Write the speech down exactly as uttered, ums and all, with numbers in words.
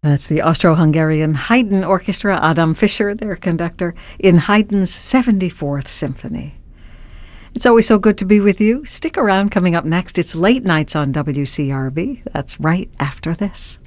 That's the Austro-Hungarian Haydn Orchestra, Adam Fischer, their conductor, in Haydn's seventy-fourth Symphony. It's always so good to be with you. Stick around. Coming up next, it's Late Nights on W C R B. That's right after this.